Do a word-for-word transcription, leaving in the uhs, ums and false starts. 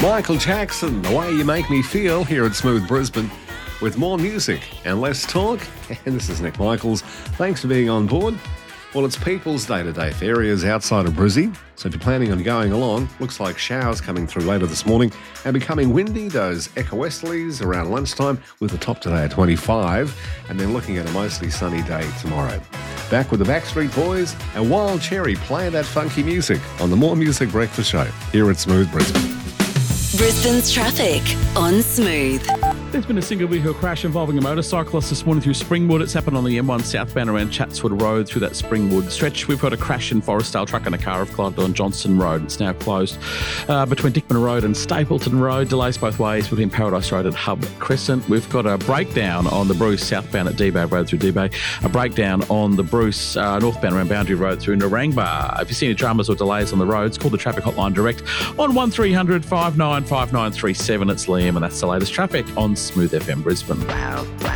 Michael Jackson, The Way You Make Me Feel, here at Smooth Brisbane, with more music and less talk. And this is Nick Michaels. Thanks for being on board. Well, it's People's Day today for areas outside of Brizzy. So if you're planning on going along, looks like showers coming through later this morning and becoming windy, those eco-westerlies around lunchtime, with the top today at twenty-five, and then looking at a mostly sunny day tomorrow. Back with the Backstreet Boys and Wild Cherry playing that funky music on the More Music Breakfast Show here at Smooth Brisbane. Brisbane's traffic on Smooth. There's been a single vehicle crash involving a motorcyclist this morning through Springwood. It's happened on the M one southbound around Chatswood Road through that Springwood stretch. We've got a crash in Forestdale. Truck and a car have collided on Johnston Road. It's now closed uh, between Dickman Road and Stapleton Road. Delays both ways between Paradise Road and Hub Crescent. We've got a breakdown on the Bruce southbound at D-Bay Road through D-Bay. A breakdown on the Bruce uh, northbound around Boundary Road through Narangba. If you see any dramas or delays on the roads, call the traffic hotline direct on one three hundred five nine five nine three seven. It's Liam, and that's the latest traffic on Smooth F M Brisbane. Wow.